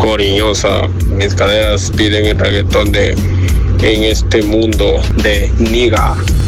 coriñosa. Mis caderas piden el reggaetón en este mundo de niga.